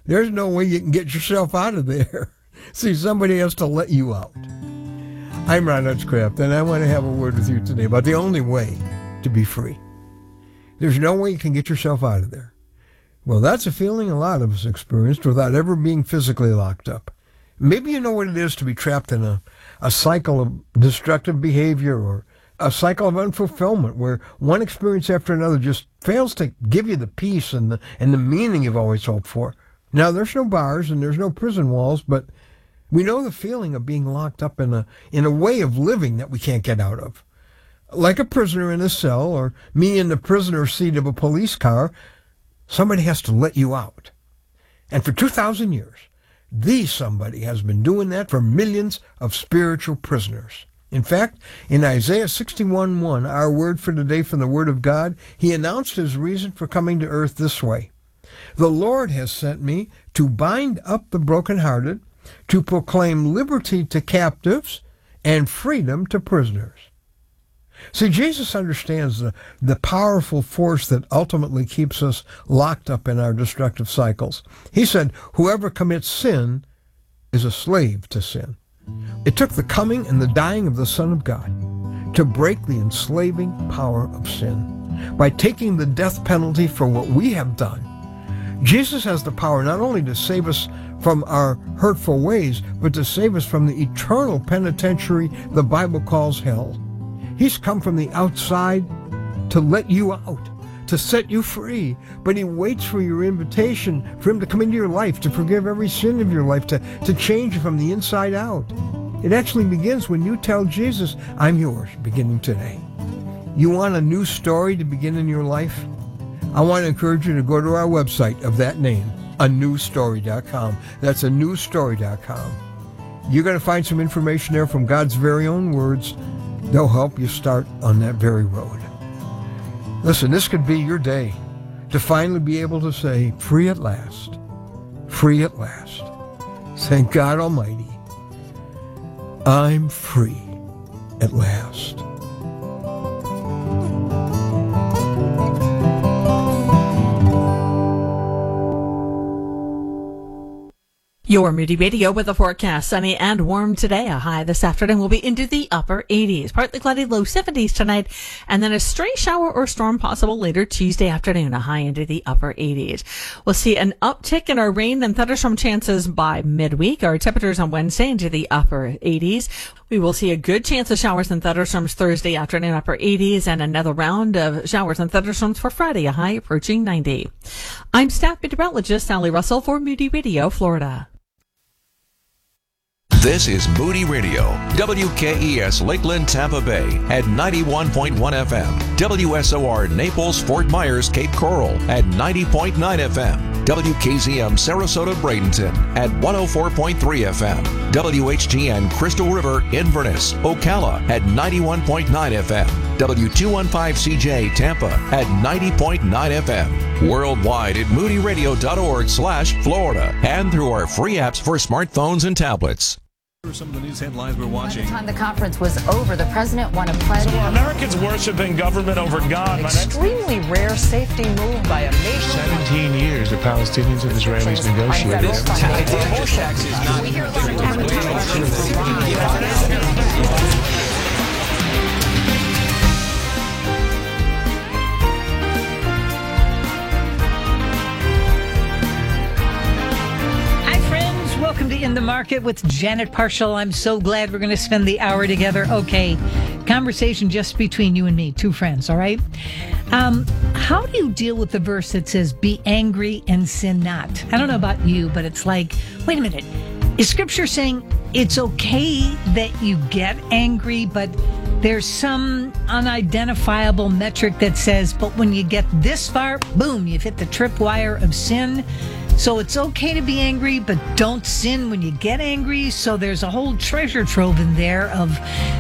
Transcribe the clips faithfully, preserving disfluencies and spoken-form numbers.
There's no way you can get yourself out of there. See, somebody has to let you out. I'm Ron Hutchcraft, and I want to have a word with you today about the only way to be free. There's no way you can get yourself out of there. Well, that's a feeling a lot of us experienced without ever being physically locked up. Maybe you know what it is to be trapped in a, a cycle of destructive behavior or a cycle of unfulfillment where one experience after another just fails to give you the peace and the, and the meaning you've always hoped for. Now, there's no bars and there's no prison walls, but we know the feeling of being locked up in a in a way of living that we can't get out of. Like a prisoner in a cell or me in the prisoner's seat of a police car, somebody has to let you out. And for two thousand years, the somebody has been doing that for millions of spiritual prisoners. In fact, in Isaiah sixty-one one, our word for today from the Word of God, he announced his reason for coming to earth this way. The Lord has sent me to bind up the brokenhearted, to proclaim liberty to captives and freedom to prisoners. See, Jesus understands the, the powerful force that ultimately keeps us locked up in our destructive cycles. He said, whoever commits sin is a slave to sin. It took the coming and the dying of the Son of God to break the enslaving power of sin. By taking the death penalty for what we have done, Jesus has the power not only to save us from our hurtful ways, but to save us from the eternal penitentiary the Bible calls hell. He's come from the outside to let you out, to set you free, but he waits for your invitation, for him to come into your life, to forgive every sin of your life, to, to change you from the inside out. It actually begins when you tell Jesus, I'm yours, beginning today. You want a new story to begin in your life? I want to encourage you to go to our website of that name, a new story dot com. That's a new story dot com. You're going to find some information there from God's very own words. They'll help you start on that very road. Listen, this could be your day to finally be able to say, free at last, free at last. Thank God Almighty, I'm free at last. Your Moody Radio with a forecast. Sunny and warm today. A high this afternoon will be into the upper eighties. Partly cloudy, low seventies tonight. And then a stray shower or storm possible later Tuesday afternoon. A high into the upper eighties. We'll see an uptick in our rain and thunderstorm chances by midweek. Our temperatures on Wednesday into the upper eighties. We will see a good chance of showers and thunderstorms Thursday afternoon, upper eighties, and another round of showers and thunderstorms for Friday, a high approaching ninety. I'm staff meteorologist Sally Russell for Moody Radio, Florida. This is Moody Radio, W K E S Lakeland, Tampa Bay at ninety-one point one F M, W S O R Naples, Fort Myers, Cape Coral at ninety point nine F M, W K Z M Sarasota, Bradenton at one oh four point three F M, W H G N Crystal River, Inverness, Ocala at ninety-one point nine F M, W two fifteen C J Tampa at ninety point nine F M, worldwide at moody radio dot org slash Florida, and through our free apps for smartphones and tablets. Some of the news headlines we're watching. By the time the conference was over, the president won a pledge. So are Americans worshiping government over God? Extremely rare safety move by a nation. seventeen years the Palestinians and Israelis negotiated. Welcome to In the Market with Janet Parshall. I'm so glad we're going to spend the hour together. Okay, conversation just between you and me, two friends, all right? Um, how do you deal with the verse that says, be angry and sin not? I don't know about you, but it's like, wait a minute. Is Scripture saying it's okay that you get angry, but there's some unidentifiable metric that says, but when you get this far, boom, you've hit the tripwire of sin? So it's okay to be angry, but don't sin when you get angry. So there's a whole treasure trove in there of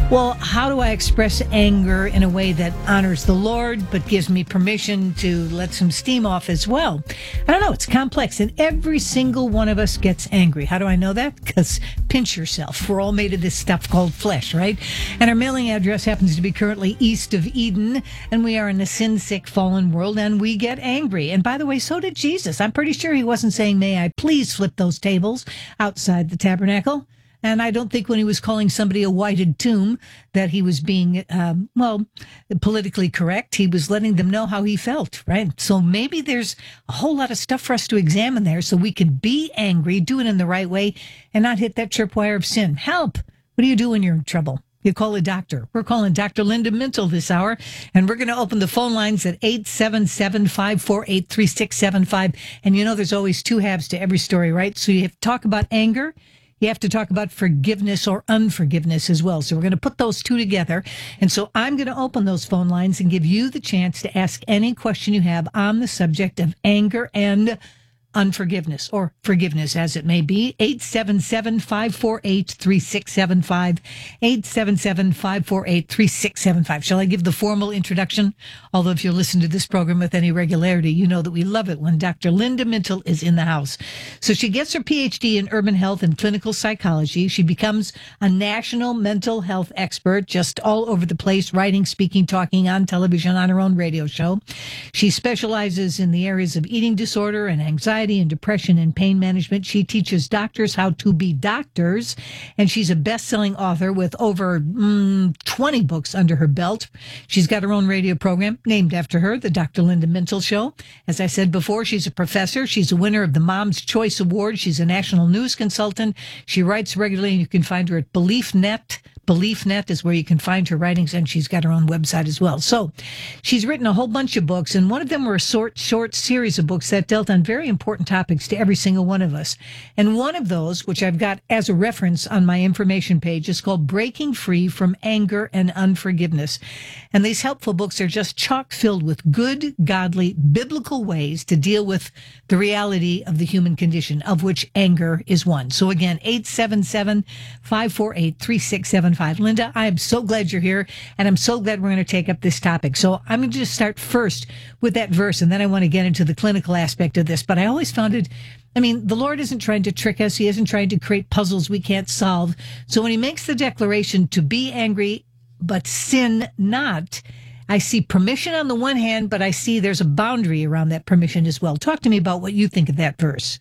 Well, how do I express anger in a way that honors the Lord, but gives me permission to let some steam off as well? I don't know. It's complex, and every single one of us gets angry. How do I know that? Because pinch yourself. We're all made of this stuff called flesh, right? And our mailing address happens to be currently east of Eden, and we are in a sin-sick, fallen world, and we get angry. And by the way, so did Jesus. I'm pretty sure he wasn't saying, may I please flip those tables outside the tabernacle? And I don't think when he was calling somebody a whited tomb that he was being, um, well, politically correct. He was letting them know how he felt, right? So maybe there's a whole lot of stuff for us to examine there so we can be angry, do it in the right way, and not hit that tripwire of sin. Help! What do you do when you're in trouble? You call a doctor. We're calling Doctor Linda Mintle this hour, and we're going to open the phone lines at eight seven seven, five four eight, three six seven five. And you know there's always two halves to every story, right? So you have to talk about anger. You have to talk about forgiveness or unforgiveness as well. So we're going to put those two together. And so I'm going to open those phone lines and give you the chance to ask any question you have on the subject of anger and unforgiveness, or forgiveness as it may be. eight seven seven, five four eight, three six seven five. eight seven seven, five four eight, three six seven five. Shall I give the formal introduction? Although if you listen to this program with any regularity, you know that we love it when Doctor Linda Mintle is in the house. So she gets her P H D in urban health and clinical psychology. She becomes a national mental health expert, just all over the place, writing, speaking, talking on television, on her own radio show. She specializes in the areas of eating disorder and anxiety and depression and pain management. She teaches doctors how to be doctors, and she's a best-selling author with over mm, twenty books under her belt. She's got her own radio program named after her, the Doctor Linda Mintle Show. As I said before, she's a professor. She's a winner of the Mom's Choice Award. She's a national news consultant. She writes regularly, and you can find her at BeliefNet. BeliefNet is where you can find her writings, and she's got her own website as well. So she's written a whole bunch of books, and one of them were a short, short series of books that dealt on very important topics to every single one of us. And one of those, which I've got as a reference on my information page, is called Breaking Free from Anger and Unforgiveness. And these helpful books are just chock filled with good, godly, biblical ways to deal with the reality of the human condition, of which anger is one. So again, eight seven seven, five four eight, three six seven five. Linda, I am so glad you're here, and I'm so glad we're going to take up this topic. So I'm going to just start first with that verse, and then I want to get into the clinical aspect of this. But I always found it, I mean, the Lord isn't trying to trick us. He isn't trying to create puzzles we can't solve. So when he makes the declaration to be angry, but sin not, I see permission on the one hand, but I see there's a boundary around that permission as well. Talk to me about what you think of that verse.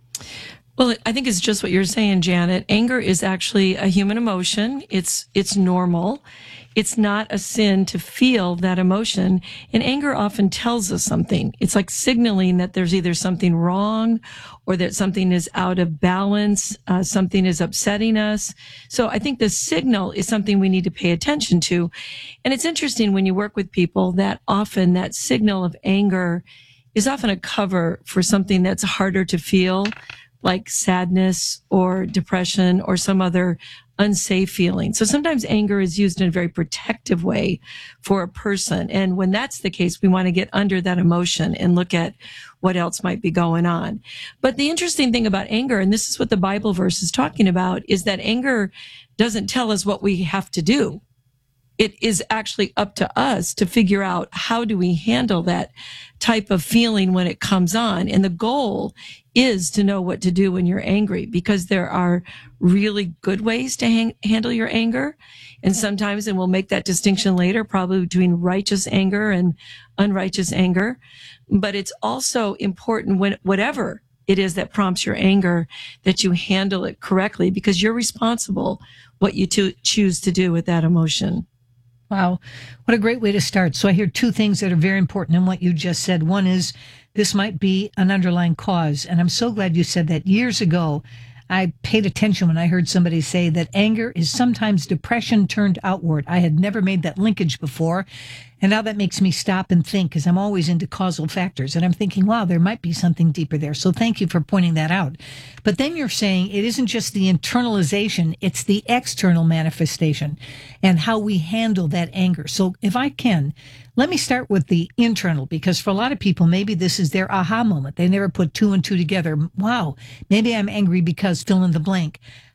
Well, I think it's just what you're saying, Janet. Anger is actually a human emotion. It's it's normal. It's not a sin to feel that emotion. And anger often tells us something. It's like signaling that there's either something wrong or that something is out of balance, uh, something is upsetting us. So I think the signal is something we need to pay attention to. And it's interesting when you work with people that often that signal of anger is often a cover for something that's harder to feel, like sadness or depression or some other unsafe feeling. So sometimes anger is used in a very protective way for a person. And when that's the case, we want to get under that emotion and look at what else might be going on. But the interesting thing about anger, and this is what the Bible verse is talking about, is that anger doesn't tell us what we have to do. It is actually up to us to figure out how do we handle that type of feeling when it comes on. And the goal is to know what to do when you're angry, because there are really good ways to hang, handle your anger. And sometimes, and we'll make that distinction later, probably between righteous anger and unrighteous anger. But it's also important when whatever it is that prompts your anger, that you handle it correctly, because you're responsible what you to choose to do with that emotion. Wow. What a great way to start. So I hear two things that are very important in what you just said. One is this might be an underlying cause. And I'm so glad you said that. Years ago, I paid attention when I heard somebody say that anger is sometimes depression turned outward. I had never made that linkage before. And now that makes me stop and think, because I'm always into causal factors. And I'm thinking, wow, there might be something deeper there. So thank you for pointing that out. But then you're saying it isn't just the internalization, it's the external manifestation and how we handle that anger. So if I can, let me start with the internal, because for a lot of people, maybe this is their aha moment. They never put two and two together. Wow, maybe I'm angry because fill in the blank.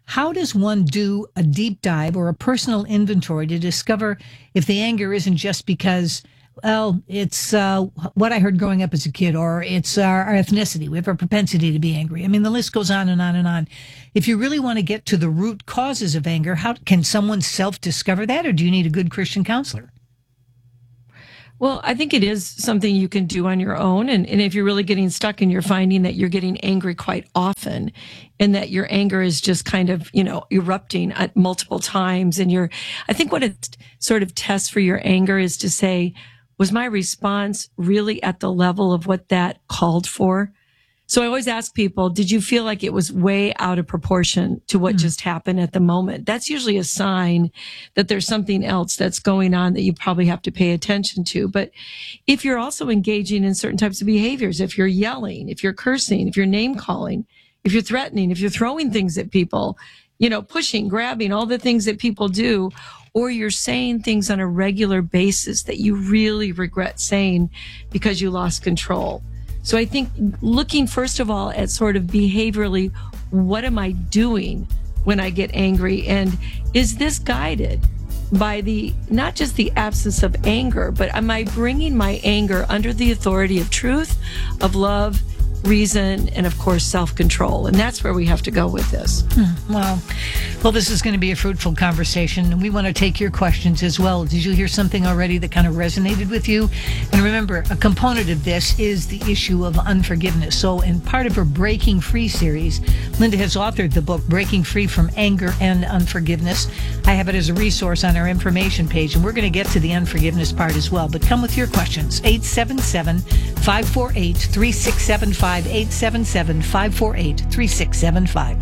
How does one do a deep dive or a personal inventory to discover if the anger isn't just because, well, it's uh, what I heard growing up as a kid, or it's our, our ethnicity. We have a propensity to be angry. I mean, the list goes on and on and on. If you really want to get to the root causes of anger, how can someone self-discover that, or do you need a good Christian counselor? Well, I think it is something you can do on your own. And, and if you're really getting stuck and you're finding that you're getting angry quite often and that your anger is just kind of, you know, erupting at multiple times. And you're, I think what it sort of tests for your anger is to say, was my response really at the level of what that called for? So I always ask people, did you feel like it was way out of proportion to what mm-hmm. just happened at the moment? That's usually a sign that there's something else that's going on that you probably have to pay attention to. But if you're also engaging in certain types of behaviors, if you're yelling, if you're cursing, if you're name calling, if you're threatening, if you're throwing things at people, you know, pushing, grabbing, all the things that people do, or you're saying things on a regular basis that you really regret saying because you lost control. So I think looking, first of all, at sort of behaviorally, what am I doing when I get angry? And is this guided by the, not just the absence of anger, but am I bringing my anger under the authority of truth, of love, reason, and of course, self-control? And that's where we have to go with this. Hmm, wow. Well, this is going to be a fruitful conversation, and we want to take your questions as well. Did you hear something already that kind of resonated with you? And remember, a component of this is the issue of unforgiveness. So in part of her Breaking Free series, Linda has authored the book, Breaking Free from Anger and Unforgiveness. I have it as a resource on our information page, and we're going to get to the unforgiveness part as well. But come with your questions. eight seven seven, five four eight, three six seven five, eight seven seven, five four eight, three six seven five.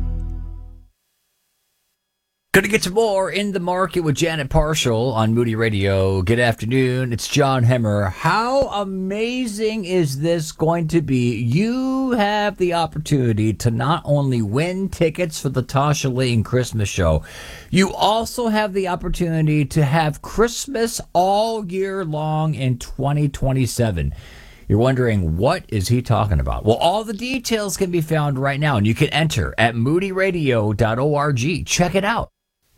Gonna get to more In the Market with Janet Parshall on Moody Radio. Good afternoon. It's John Hemmer. How amazing is this going to be? You have the opportunity to not only win tickets for the Tasha Layton Christmas show, you also have the opportunity to have Christmas all year long in twenty twenty-seven. You're wondering, what is he talking about? Well, all the details can be found right now, and you can enter at moody radio dot org. Check it out.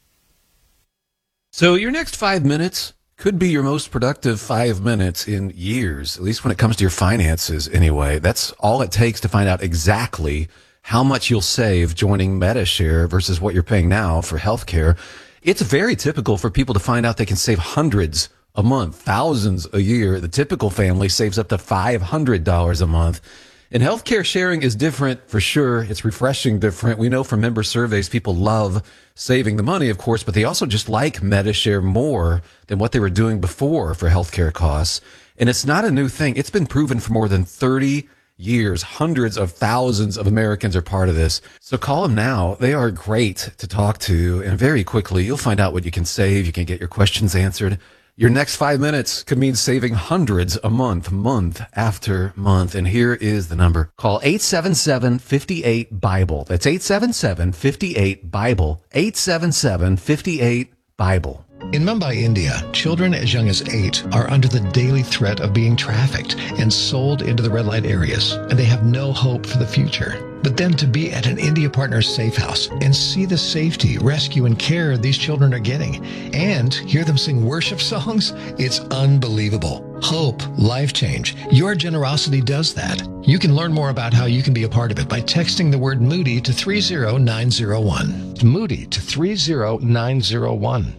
So your next five minutes could be your most productive five minutes in years, at least when it comes to your finances anyway. That's all it takes to find out exactly how much you'll save joining Medi-Share versus what you're paying now for healthcare. It's very typical for people to find out they can save hundreds a month, thousands a year. The typical family saves up to five hundred dollars a month. And healthcare sharing is different for sure. It's refreshing different. We know from member surveys, people love saving the money, of course, but they also just like Medi-Share more than what they were doing before for healthcare costs. And it's not a new thing. It's been proven for more than thirty years. Hundreds of thousands of Americans are part of this. So call them now. They are great to talk to. And very quickly, you'll find out what you can save. You can get your questions answered. Your next five minutes could mean saving hundreds a month, month after month. And here is the number. Call eight seven seven, five eight, BIBLE. That's eight seven seven, five eight, BIBLE. eight seven seven, five eight, BIBLE. In Mumbai, India, children as young as eight are under the daily threat of being trafficked and sold into the red light areas, and they have no hope for the future. But then to be at an India Partners safe house and see the safety, rescue, and care these children are getting, and hear them sing worship songs, it's unbelievable. Hope, life change. Your generosity does that. You can learn more about how you can be a part of it by texting the word Moody to three zero nine zero one. Moody to three zero nine zero one.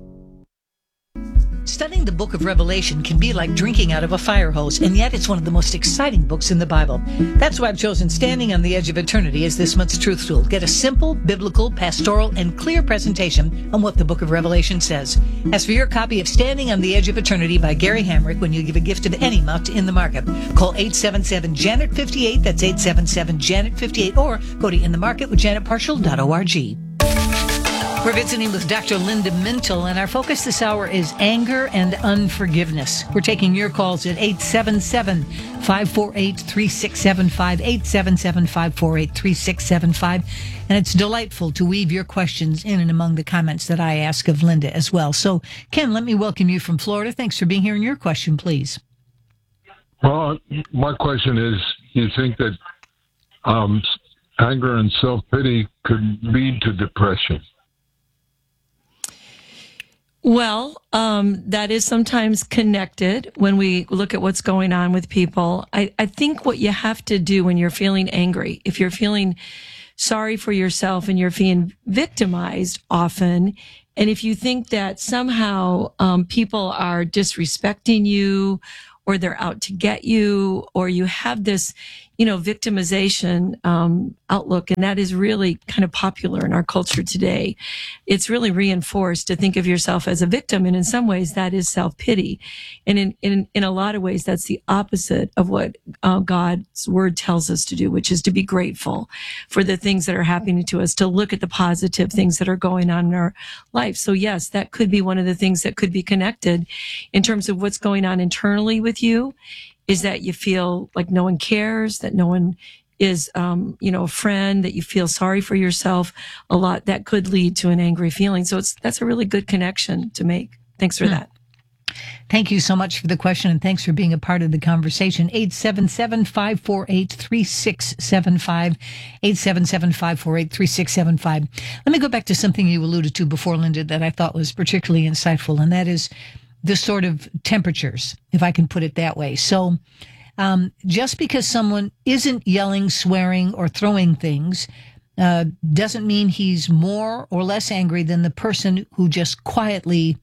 Studying the book of Revelation can be like drinking out of a fire hose, and yet it's one of the most exciting books in the Bible. That's why I've chosen Standing on the Edge of Eternity as this month's truth tool. Get a simple, biblical, pastoral, and clear presentation on what the book of Revelation says. As for your copy of Standing on the Edge of Eternity by Gary Hamrick when you give a gift of any amount to In the Market, call eight seven seven, Janet fifty-eight, that's eight seven seven, Janet fifty-eight, or go to in the market with janet parshall dot org. We're visiting with Doctor Linda Mintle, and our focus this hour is anger and unforgiveness. We're taking your calls at eight seven seven, five four eight, three six seven five, eight seven seven, five four eight, three six seven five. And it's delightful to weave your questions in and among the comments that I ask of Linda as well. So, Ken, let me welcome you from Florida. Thanks for being here. And your question, please. Well, my question is, you think that um, anger and self-pity could lead to depression? Well, um, that is sometimes connected when we look at what's going on with people. I, I think what you have to do when you're feeling angry, if you're feeling sorry for yourself and you're feeling victimized often, and if you think that somehow um, people are disrespecting you or they're out to get you, or you have this, you know, victimization um, outlook, and that is really kind of popular in our culture today. It's really reinforced to think of yourself as a victim, and in some ways that is self-pity. And in, in, in a lot of ways, that's the opposite of what uh, God's word tells us to do, which is to be grateful for the things that are happening to us, to look at the positive things that are going on in our life. So yes, that could be one of the things that could be connected in terms of what's going on internally with you, is that you feel like no one cares, that no one is, um, you know, a friend, that you feel sorry for yourself a lot. That could lead to an angry feeling. So it's, that's a really good connection to make. Thanks for Hmm. that. Thank you so much for the question, and thanks for being a part of the conversation. eight seven seven, five four eight, three six seven five, eight seven seven, five four eight, three six seven five. Let me go back to something you alluded to before, Linda, that I thought was particularly insightful, and that is the sort of temperatures, if I can put it that way. So um, just because someone isn't yelling, swearing, or throwing things uh, doesn't mean he's more or less angry than the person who just quietly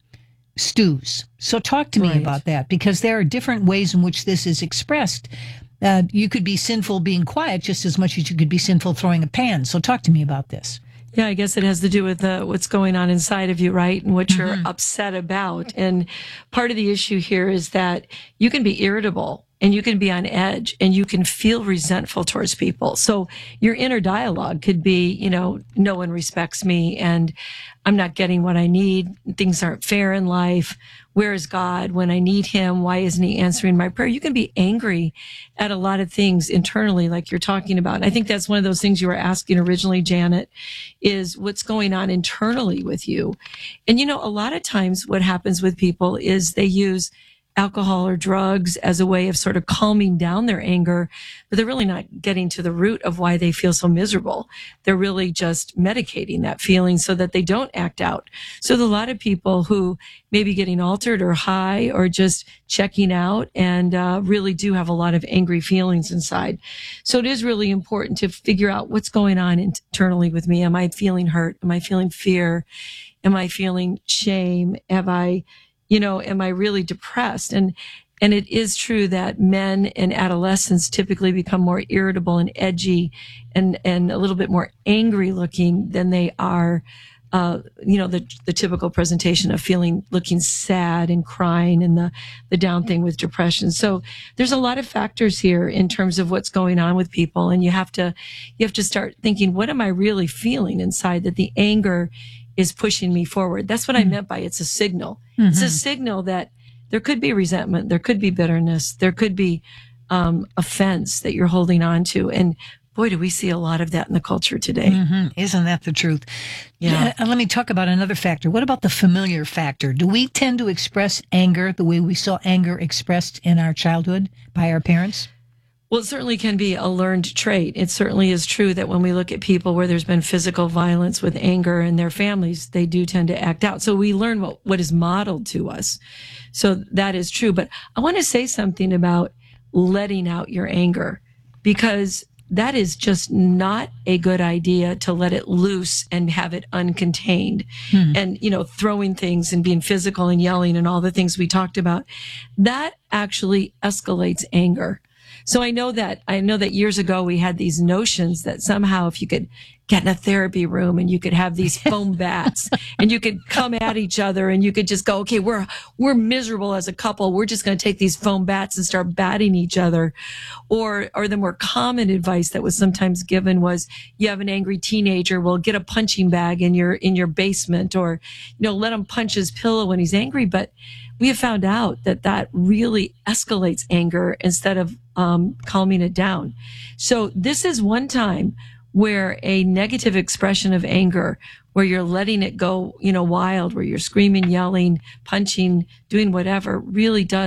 stews. So talk to me Right. about that, because there are different ways in which this is expressed. Uh, you could be sinful being quiet just as much as you could be sinful throwing a pan. So talk to me about this. Yeah, I guess it has to do with uh, what's going on inside of you, right? And what Mm-hmm. you're upset about. And part of the issue here is that you can be irritable and you can be on edge and you can feel resentful towards people. So your inner dialogue could be, you know, no one respects me and I'm not getting what I need. Things aren't fair in life. Where is God when I need him? Why isn't he answering my prayer? You can be angry at a lot of things internally, like you're talking about. And I think that's one of those things you were asking originally, Janet, is what's going on internally with you. And, you know, a lot of times what happens with people is they use alcohol or drugs as a way of sort of calming down their anger, but they're really not getting to the root of why they feel so miserable. They're really just medicating that feeling so that they don't act out. So there's a lot of people who may be getting altered or high or just checking out and uh, really do have a lot of angry feelings inside. So it is really important to figure out what's going on internally with me. Am I feeling hurt? Am I feeling fear? Am I feeling shame? Have I You know, am I really depressed? And, and it is true that men and adolescents typically become more irritable and edgy and, and a little bit more angry looking than they are, uh, you know, the, the typical presentation of feeling, looking sad and crying and the, the down thing with depression. So there's a lot of factors here in terms of what's going on with people. And you have to, you have to start thinking, what am I really feeling inside that the anger is pushing me forward? That's what mm-hmm. I meant by it's a signal. Mm-hmm. It's a signal that there could be resentment, there could be bitterness, there could be um, offense that you're holding on to. And boy, do we see a lot of that in the culture today. Mm-hmm. Isn't that the truth? Yeah. Uh, let me talk about another factor. What about the familiar factor? Do we tend to express anger the way we saw anger expressed in our childhood by our parents? Well, it certainly can be a learned trait. It certainly is true that when we look at people where there's been physical violence with anger in their families, they do tend to act out. So we learn what, what is modeled to us. So that is true. But I want to say something about letting out your anger, because that is just not a good idea to let it loose and have it uncontained. Hmm. And, you know, throwing things and being physical and yelling and all the things we talked about, that actually escalates anger. So I know that, I know that years ago we had these notions that somehow if you could get in a therapy room and you could have these foam bats and you could come at each other and you could just go, okay, we're, we're miserable as a couple. We're just going to take these foam bats and start batting each other. Or, or the more common advice that was sometimes given was you have an angry teenager, well, get a punching bag in your, in your basement, or, you know, let him punch his pillow when he's angry. But we have found out that that really escalates anger instead of um, calming it down. So this is one time where a negative expression of anger, where you're letting it go, you know, wild, where you're screaming, yelling, punching, doing whatever, really does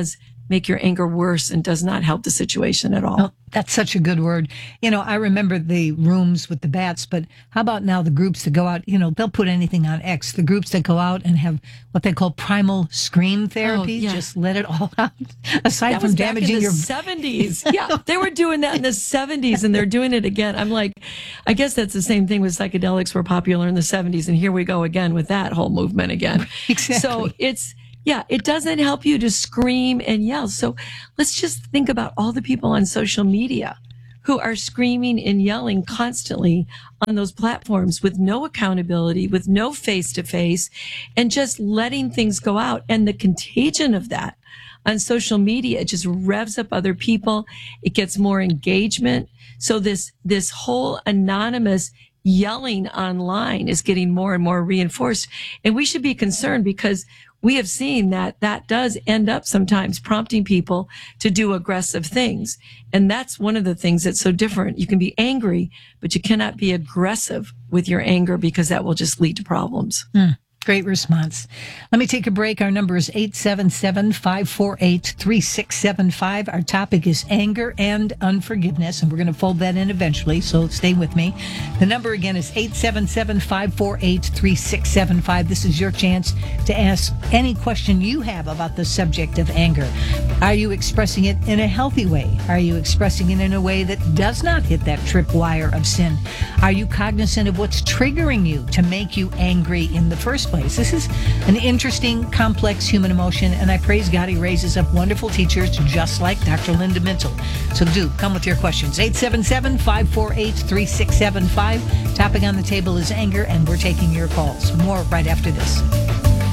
make your anger worse and does not help the situation at all. Oh, that's such a good word. You know, I remember the rooms with the bats, but how about now the groups that go out, you know, they'll put anything on X, the groups that go out and have what they call primal scream therapy, Oh, yeah. just let it all out, aside That from was back in damaging the your... seventies. Yeah, they were doing that in the seventies and they're doing it again. I'm like, I guess that's the same thing with psychedelics were popular in the seventies. And here we go again with that whole movement again. Exactly. So it's, yeah, it doesn't help you to scream and yell. So let's just think about all the people on social media who are screaming and yelling constantly on those platforms with no accountability, with no face to face, and just letting things go out. And the contagion of that on social media, it just revs up other people. It gets more engagement. So this, this whole anonymous yelling online is getting more and more reinforced. And we should be concerned because we have seen that that does end up sometimes prompting people to do aggressive things. And that's one of the things that's so different. You can be angry, but you cannot be aggressive with your anger because that will just lead to problems. Mm. Great response. Let me take a break. Our number is eight seven seven, five four eight, three six seven five. Our topic is anger and unforgiveness, and we're going to fold that in eventually, so stay with me. The number again is eight seven seven, five four eight, three six seven five. This is your chance to ask any question you have about the subject of anger. Are you expressing it in a healthy way? Are you expressing it in a way that does not hit that tripwire of sin? Are you cognizant of what's triggering you to make you angry in the first place? This is an interesting, complex human emotion, and I praise God he raises up wonderful teachers just like Doctor Linda Mintle. So do come with your questions. eight seven seven, five four eight, three six seven five. Topic on the table is anger, and we're taking your calls. More right after this.